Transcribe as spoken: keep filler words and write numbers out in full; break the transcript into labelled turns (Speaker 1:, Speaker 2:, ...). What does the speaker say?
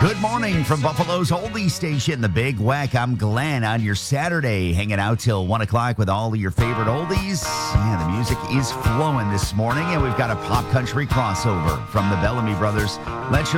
Speaker 1: Good morning from Buffalo's oldie station, The Big Wack. I'm Glenn on your Saturday, hanging out till one o'clock with all of your favorite oldies. Yeah, the music is flowing this morning, and we've got a pop country crossover from the Bellamy Brothers. Let's